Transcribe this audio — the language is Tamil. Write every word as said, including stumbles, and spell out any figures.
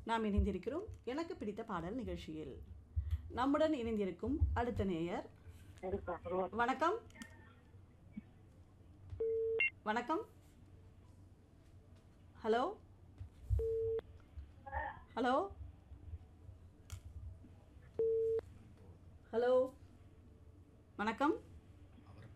நாம் இணைந்திருக்கிறோம் எனக்கு பிடித்த பாடல் நிகழ்ச்சியில். நம்முடன் இணைந்திருக்கும் அடுத்த நேயர். வணக்கம் வணக்கம். ஹலோ ஹலோ ஹலோ வணக்கம்.